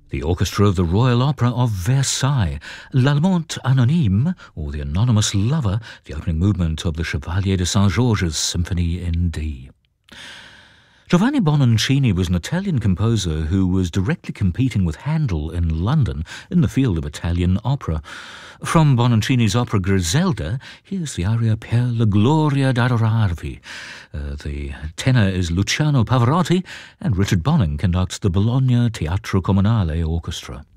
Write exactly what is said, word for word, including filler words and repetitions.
The orchestra of the Royal Opera of Versailles, L'Amant Anonyme, or The Anonymous Lover, the opening movement of the Chevalier de Saint-Georges Symphony in D. Giovanni Bononcini was an Italian composer who was directly competing with Handel in London in the field of Italian opera. From Bononcini's opera Griselda, here's the aria Per la gloria d'adorarvi. Uh, the tenor is Luciano Pavarotti, and Richard Bonning conducts the Bologna Teatro Comunale Orchestra.